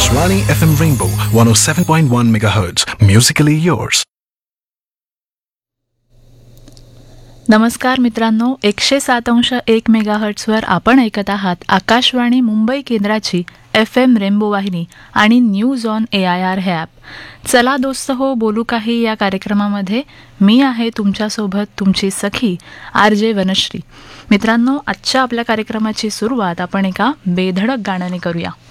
Akashvani FM Rainbow 107.1 MHz. Musically yours. नमस्कार मित्रांनो, 107.1 मेगाहर्ट्झवर आपण ऐकत आहात आकाशवाणी मुंबई केंद्राची FM रेनबो वाहिनी आणि न्यूज ऑन AIR हे ॲप. चला दोस्त हो बोलू काही या कार्यक्रमामध्ये मी आहे तुमच्यासोबत तुमची सखी RJ वनश्री. मित्रांनो, आजच्या आपल्या कार्यक्रमाची सुरुवात आपण एका बेधडक गाण्याने करूया.